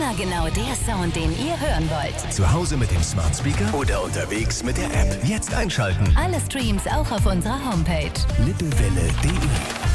Immer genau der Sound, den ihr hören wollt. Zu Hause mit dem Smart Speaker oder unterwegs mit der App. Jetzt einschalten. Alle Streams auch auf unserer Homepage. Littlewelle.de